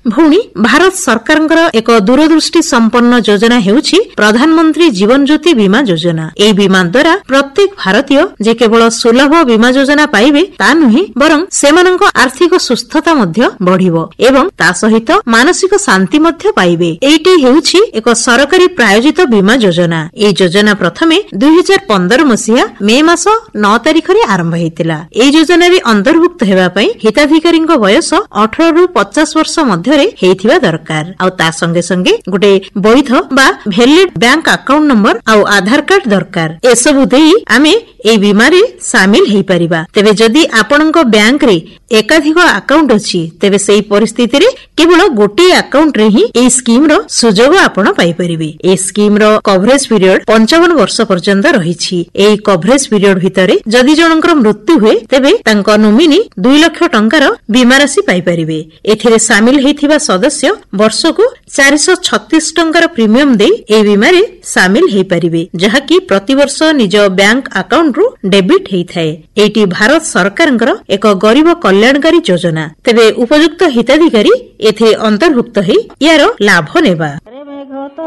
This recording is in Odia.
भौणी भारत सरकारଙ୍କର ଏକ ଦୂରଦୃଷ୍ଟି ସମ୍ପନ୍ନ ଯୋଜନା ହେଉଛି ପ୍ରଧାନମନ୍ତ୍ରୀ ଜୀବନ ଜ୍ୟୋତି ବୀମା ଯୋଜନା। ଏହି ବୀମା ଦ୍ୱାରା ପ୍ରତ୍ୟେକ ଭାରତୀୟ ଯେ କେବଳ ସୁଲଭ ବୀମା ଯୋଜନା ପାଇବେ ତା ନୁହେଁ, ବରଂ ସେମାନଙ୍କ ଆର୍ଥିକ ସୁସ୍ଥତା ମଧ୍ୟ ବଢିବ ଏବଂ ତା ସହିତ ମାନସିକ ଶାନ୍ତି ମଧ୍ୟ ପାଇବେ। ଏଇଟି ହେଉଛି ଏକ ସରକାରୀ ପ୍ରାୟୋଜିତ ବୀମା ଯୋଜନା। ଏହି ଯୋଜନା ପ୍ରଥମେ 2015 ମସିହା ମେ ମାସ 9 ତାରିଖରେ ଆରମ୍ଭ ହୋଇଥିଲା। ଏହି ଯୋଜନାରେ ଅନ୍ତର୍ଭୁକ୍ତ ହେବା ପାଇଁ ହିତାଧିକାରୀଙ୍କ ବୟସ 18 ରୁ 50 ବର୍ଷ ମଧ୍ୟରେ ହେଇଥିବା ଦରକାର। ଆଉ ତା ସଙ୍ଗେ ସଙ୍ଗେ ଗୋଟେ ବୈଧ ବା ଭ୍ୟାଲିଡ ବ୍ୟାଙ୍କ ଆକାଉଣ୍ଟ ନମ୍ବର ଆଉ ଆଧାର କାର୍ଡ ଦରକାର। ଏସବୁ ଦେଇ ଆମେ ଏହି ବୀମାରେ ସାମିଲ ହେଇପାରିବା। ତେବେ ଯଦି ଆପଣଙ୍କ ବ୍ୟାଙ୍କରେ ଏକାଧିକ ଆକାଉଣ୍ଟ ଅଛି, ତେବେ ସେହି ପରିସ୍ଥିତିରେ କେବଳ ଗୋଟିଏ ଆକାଉଣ୍ଟରେ ହିଁ ଏହି ସ୍କିମର ସୁଯୋଗ ଆପଣ ପାଇପାରିବେ। ଏହି ସ୍କିମର କଭରେଜ ପିରିୟଡ 55 ବର୍ଷ ପର୍ଯ୍ୟନ୍ତ ରହିଛି। ଏହି କଭରେଜ ପିରିୟଡ ଭିତରେ ଯଦି ଜଣଙ୍କର ମୃତ୍ୟୁ ହୁଏ, ତେବେ ତାଙ୍କ ନୋମିନି 2 ଲକ୍ଷ ଟଙ୍କାର ବୀମା ରାଶି ପାଇପାରିବେ। ଏଥିରେ ସାମିଲ ହେଇଥିବା ସଦସ୍ୟ ବର୍ଷକୁ 436 ଟଙ୍କାର ପ୍ରିମିୟମ ଦେଇ ଏହି ବୀମାରେ ସାମିଲ ହେଇପାରିବେ, ଯାହାକି ପ୍ରତିବର୍ଷ ନିଜ ବ୍ୟାଙ୍କ ଆକାଉଣ୍ଟରୁ ଡେବିଟ୍ ହେଇଥାଏ। ଏଇଟି ଭାରତ ସରକାରଙ୍କର ଏକ ଗରିବ କଲ୍ୟାଣକାରୀ ଯୋଜନା। ତେବେ ଉପଯୁକ୍ତ ହିତାଧିକାରୀ ଏଥିରେ ଅନ୍ତର୍ଭୁକ୍ତ ହେଇ ୟାର ଲାଭ ନେବା।